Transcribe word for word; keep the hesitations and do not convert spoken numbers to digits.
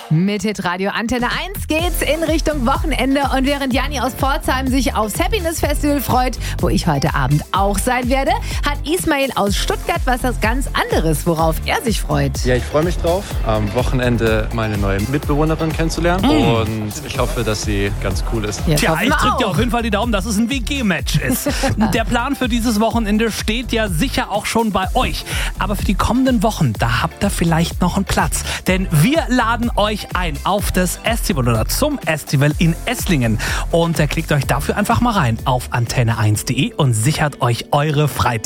Mit Hitradio Antenne eins geht's in Richtung Wochenende und während Janni aus Pforzheim sich aufs Happiness Festival freut, wo ich heute Abend auch sein werde, hat Ismail aus Stuttgart was ganz anderes, worauf er sich freut. Ja, ich freue mich drauf, am Wochenende meine neue Mitbewohnerin kennenzulernen mm. und ich hoffe, dass sie ganz cool ist. Ja, Tja, ich drücke dir auf jeden Fall die Daumen, dass es ein W G-Match ist. Der Plan für dieses Wochenende steht ja sicher auch schon bei euch, aber für die kommenden Wochen, da habt ihr vielleicht noch einen Platz, denn wir laden euch ein auf das Estival oder zum Estival in Esslingen. Und äh, klickt euch dafür einfach mal rein auf antenne eins punkt de und sichert euch eure Freitickets.